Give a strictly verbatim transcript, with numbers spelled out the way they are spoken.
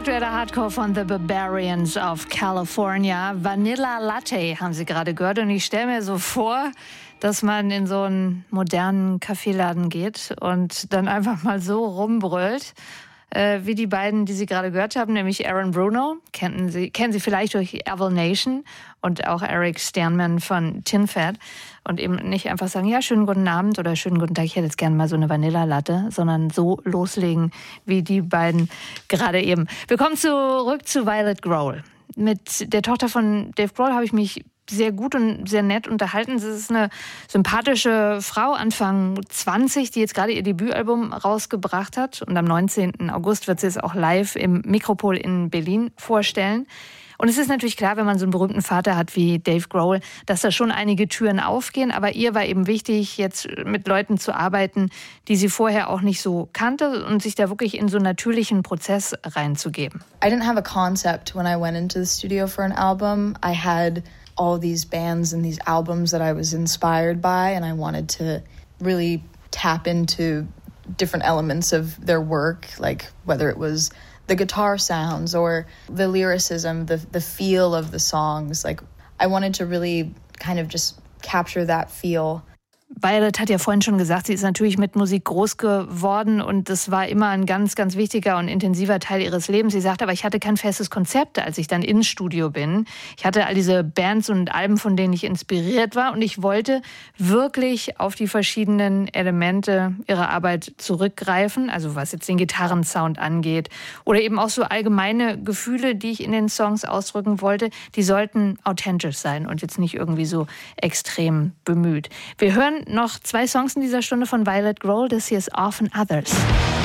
aktueller Hardcore von The Barbarians of California. Vanilla Latte haben Sie gerade gehört. Und ich stelle mir so vor, dass man in so einen modernen Kaffeeladen geht und dann einfach mal so rumbrüllt, äh, wie die beiden, die Sie gerade gehört haben, nämlich Aaron Bruno, kennen Sie, kennen Sie vielleicht durch Evil Nation, und auch Eric Sternman von Tin Fat. Und eben nicht einfach sagen, ja, schönen guten Abend oder schönen guten Tag, ich hätte jetzt gerne mal so eine Vanilla-Latte, sondern so loslegen wie die beiden gerade eben. Wir kommen zurück zu Violet Grohl. Mit der Tochter von Dave Grohl habe ich mich sehr gut und sehr nett unterhalten. Sie ist eine sympathische Frau, Anfang zwanzig, die jetzt gerade ihr Debütalbum rausgebracht hat. Und am neunzehnten August wird sie es auch live im Mikropol in Berlin vorstellen. Und es ist natürlich klar, wenn man so einen berühmten Vater hat wie Dave Grohl, dass da schon einige Türen aufgehen. Aber ihr war eben wichtig, jetzt mit Leuten zu arbeiten, die sie vorher auch nicht so kannte und sich da wirklich in so einen natürlichen Prozess reinzugeben. I didn't have a concept when I went into the studio for an album. I had all these bands and these albums that I was inspired by, and I wanted to really tap into different elements of their work, like whether it was the guitar sounds or the lyricism, the the feel of the songs. Like I wanted to really kind of just capture that feel. Violet hat ja vorhin schon gesagt, sie ist natürlich mit Musik groß geworden und das war immer ein ganz, ganz wichtiger und intensiver Teil ihres Lebens. Sie sagt aber, ich hatte kein festes Konzept, als ich dann ins Studio bin. Ich hatte all diese Bands und Alben, von denen ich inspiriert war, und ich wollte wirklich auf die verschiedenen Elemente ihrer Arbeit zurückgreifen, also was jetzt den Gitarrensound angeht oder eben auch so allgemeine Gefühle, die ich in den Songs ausdrücken wollte, die sollten authentisch sein und jetzt nicht irgendwie so extrem bemüht. Wir hören noch zwei Songs in dieser Stunde von Violet Grohl. Das hier ist Often Others.